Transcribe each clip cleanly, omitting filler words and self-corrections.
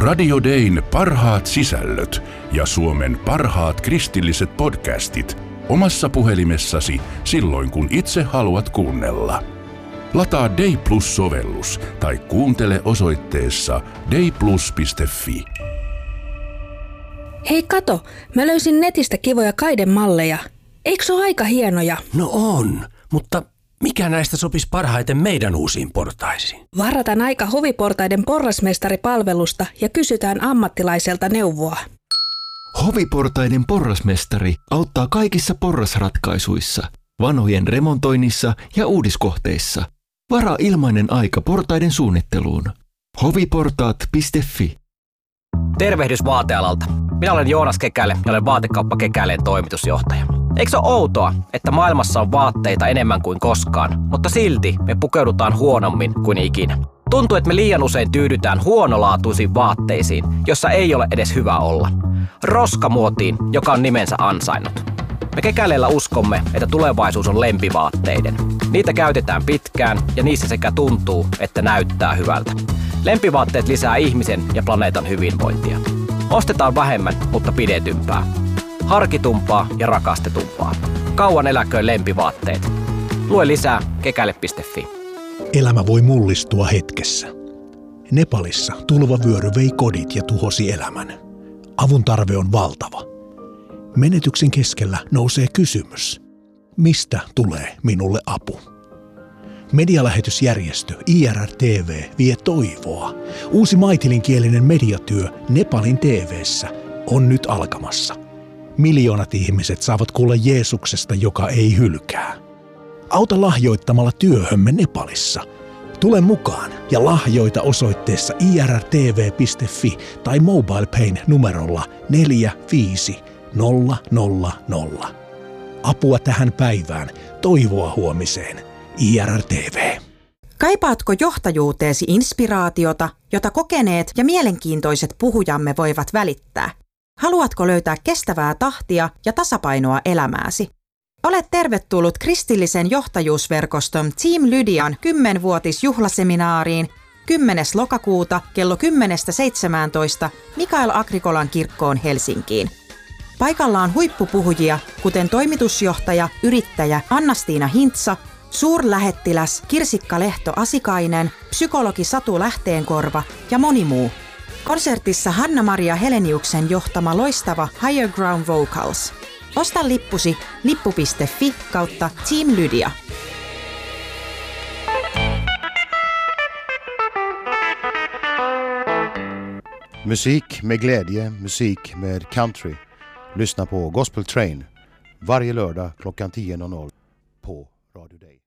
Radio Dayn parhaat sisällöt ja Suomen parhaat kristilliset podcastit omassa puhelimessasi silloin, kun itse haluat kuunnella. Lataa Day Plus-sovellus tai kuuntele osoitteessa dayplus.fi. Hei kato, mä löysin netistä kivoja kaidemalleja. Eikö se ole aika hienoja? No on, mutta mikä näistä sopisi parhaiten meidän uusiin portaisiin? Varataan aika Hoviportaiden porrasmestaripalvelusta ja kysytään ammattilaiselta neuvoa. Hoviportaiden porrasmestari auttaa kaikissa porrasratkaisuissa, vanhojen remontoinnissa ja uudiskohteissa. Varaa ilmainen aika portaiden suunnitteluun. hoviportaat.fi. Tervehdys vaatealalta. Minä olen Joonas Kekäle ja olen Vaatekauppa Kekäleen toimitusjohtaja. Eikö se ole outoa, että maailmassa on vaatteita enemmän kuin koskaan, mutta silti me pukeudutaan huonommin kuin ikinä? Tuntuu, että me liian usein tyydytään huonolaatuisiin vaatteisiin, jossa ei ole edes hyvä olla. Roskamuotiin, joka on nimensä ansainnut. Me Kekäleellä uskomme, että tulevaisuus on lempivaatteiden. Niitä käytetään pitkään ja niissä sekä tuntuu että näyttää hyvältä. Lempivaatteet lisää ihmisen ja planeetan hyvinvointia. Ostetaan vähemmän, mutta pidetympää. Harkitumpaa ja rakastetumpaa. Kauan eläköön lempivaatteet. Lue lisää kekäle.fi. Elämä voi mullistua hetkessä. Nepalissa tulvavyöry vei kodit ja tuhosi elämän. Avun tarve on valtava. Menetyksen keskellä nousee kysymys. Mistä tulee minulle apu? Medialähetysjärjestö IRR-TV vie toivoa. Uusi maitilinkielinen mediatyö Nepalin TV:ssä on nyt alkamassa. Miljoonat ihmiset saavat kuulla Jeesuksesta, joka ei hylkää. Auta lahjoittamalla työhömme Nepalissa. Tule mukaan ja lahjoita osoitteessa irrtv.fi tai MobilePayn numerolla 45000. Apua tähän päivään, toivoa huomiseen. IRR-TV. Kaipaatko johtajuuteesi inspiraatiota, jota kokeneet ja mielenkiintoiset puhujamme voivat välittää? Haluatko löytää kestävää tahtia ja tasapainoa elämääsi? Olet tervetullut kristillisen johtajuusverkoston Team Lydian 10-vuotisjuhlaseminaariin 10. lokakuuta kello 10-17 Mikael Agrikolan kirkkoon Helsinkiin. Paikalla on huippupuhujia, kuten toimitusjohtaja, yrittäjä Anna-Stiina Hintsa, suurlähettiläs Kirsikka Lehto-Asikainen, psykologi Satu Lähteenkorva ja moni muu. Konsertissa Hanna-Maria Heleniuksen johtama loistava Higher Ground Vocals. Osta lippusi lippu.fi/Team Lydia. Musik med glädje, musik med country. Lyssna på Gospel Train varje lördag klockan 10.00 på Radio Day.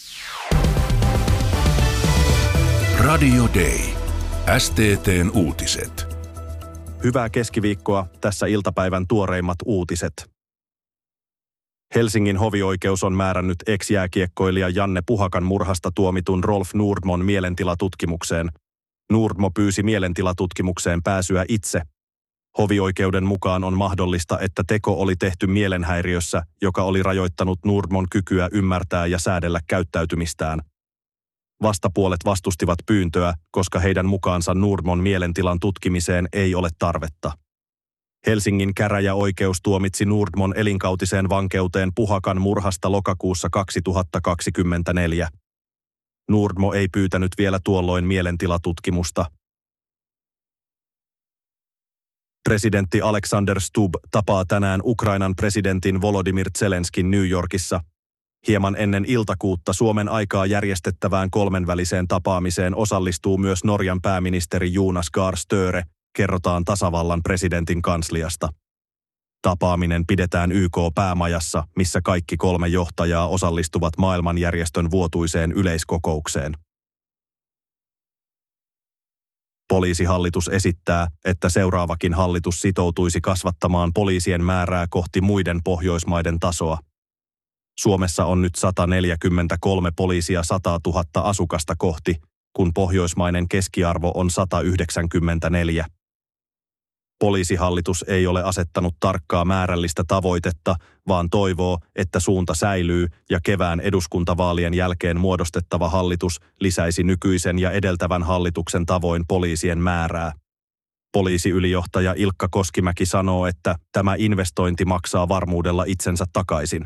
Radio Day. STT:n uutiset. Hyvää keskiviikkoa, tässä iltapäivän tuoreimmat uutiset. Helsingin hovioikeus on määrännyt ex-jääkiekkoilija Janne Puhakan murhasta tuomitun Rolf Nordmon mielentilatutkimukseen. Nordmo pyysi mielentilatutkimukseen pääsyä itse. Hovioikeuden mukaan on mahdollista, että teko oli tehty mielenhäiriössä, joka oli rajoittanut Nordmon kykyä ymmärtää ja säädellä käyttäytymistään. Vastapuolet vastustivat pyyntöä, koska heidän mukaansa Nordmon mielentilan tutkimiseen ei ole tarvetta. Helsingin käräjäoikeus tuomitsi Nordmon elinkautiseen vankeuteen Puhakan murhasta lokakuussa 2024. Nordmo ei pyytänyt vielä tuolloin mielentilatutkimusta. Presidentti Alexander Stubb tapaa tänään Ukrainan presidentin Volodymyr Zelenskin New Yorkissa. Hieman ennen iltakuutta Suomen aikaa järjestettävään kolmenväliseen tapaamiseen osallistuu myös Norjan pääministeri Jonas Gahr Støre, kerrotaan tasavallan presidentin kansliasta. Tapaaminen pidetään YK-päämajassa, missä kaikki 3 johtajaa osallistuvat maailmanjärjestön vuotuiseen yleiskokoukseen. Poliisihallitus esittää, että seuraavakin hallitus sitoutuisi kasvattamaan poliisien määrää kohti muiden Pohjoismaiden tasoa. Suomessa on nyt 143 poliisia 100 000 asukasta kohti, kun pohjoismainen keskiarvo on 194. Poliisihallitus ei ole asettanut tarkkaa määrällistä tavoitetta, vaan toivoo, että suunta säilyy ja kevään eduskuntavaalien jälkeen muodostettava hallitus lisäisi nykyisen ja edeltävän hallituksen tavoin poliisien määrää. Poliisiylijohtaja Ilkka Koskimäki sanoo, että tämä investointi maksaa varmuudella itsensä takaisin.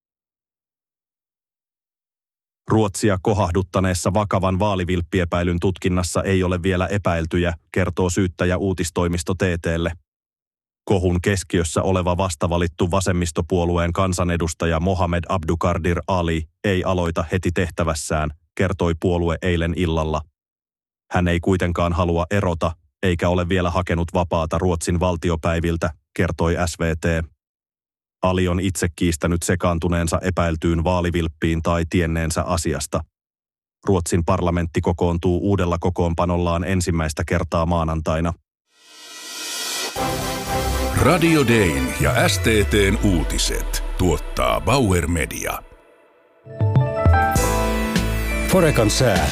Ruotsia kohahduttaneessa vakavan vaalivilppiepäilyn tutkinnassa ei ole vielä epäiltyjä, kertoo syyttäjä uutistoimisto TT:lle. Kohun keskiössä oleva vastavalittu vasemmistopuolueen kansanedustaja Mohamed Abduqaadir Ali ei aloita heti tehtävässään, kertoi puolue eilen illalla. Hän ei kuitenkaan halua erota, eikä ole vielä hakenut vapaata Ruotsin valtiopäiviltä, kertoi SVT. Ali on itse kiistänyt sekaantuneensa epäiltyyn vaalivilppiin tai tienneensä asiasta. Ruotsin parlamentti kokoontuu uudella kokoonpanollaan ensimmäistä kertaa maanantaina. Radio Dayn ja STT:n uutiset tuottaa Bauer Media. Forekan sää.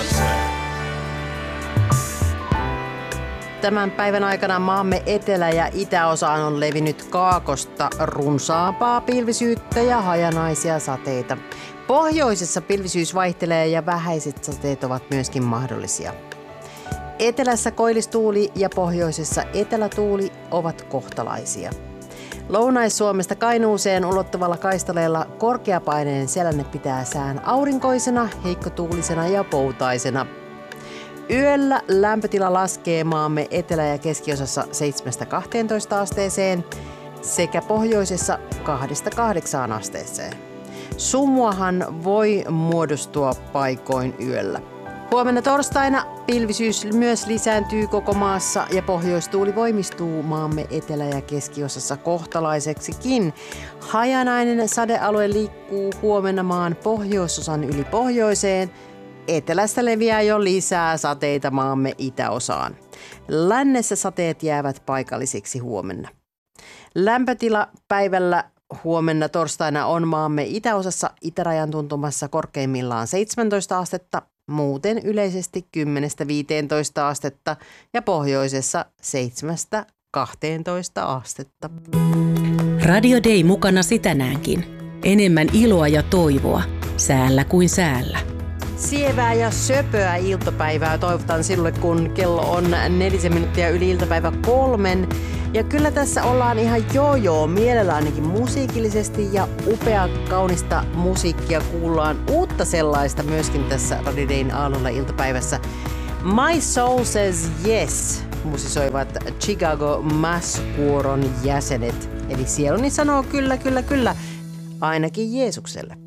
Tämän päivän aikana maamme etelä- ja itäosaan on levinnyt kaakosta runsaampaa pilvisyyttä ja hajanaisia sateita. Pohjoisessa pilvisyys vaihtelee ja vähäiset sateet ovat myöskin mahdollisia. Etelässä koillistuuli ja pohjoisessa etelätuuli ovat kohtalaisia. Lounais-Suomesta Kainuuseen ulottuvalla kaistaleella korkeapaineen selänne pitää sään aurinkoisena, heikkotuulisena ja poutaisena. Yöllä lämpötila laskee maamme etelä- ja keskiosassa 7-12 asteeseen sekä pohjoisessa 2-8 asteeseen. Sumuahan voi muodostua paikoin yöllä. Huomenna torstaina pilvisyys myös lisääntyy koko maassa ja pohjoistuuli voimistuu maamme etelä- ja keskiosassa kohtalaiseksikin. Hajanainen sadealue liikkuu huomenna maan pohjoisosan yli pohjoiseen. Etelästä leviää jo lisää sateita maamme itäosaan. Lännessä sateet jäävät paikallisiksi huomenna. Lämpötila päivällä huomenna torstaina on maamme itäosassa itärajan tuntumassa korkeimmillaan 17 astetta, muuten yleisesti 10-15 astetta ja pohjoisessa 7-12 astetta. Radio Day mukana tänäänkin. Enemmän iloa ja toivoa, säällä kuin säällä. Sievää ja söpöä iltapäivää toivotan sinulle, kun kello on 4 minuuttia yli iltapäivä 3. Ja kyllä tässä ollaan ihan mielellä ainakin musiikillisesti ja upea kaunista musiikkia kuullaan. Uutta sellaista myöskin tässä Radio Dayn aamulla iltapäivässä. My Soul Says Yes musisoivat Chicago Mass-kuoron jäsenet. Eli sieluni sanoo kyllä, ainakin Jeesukselle.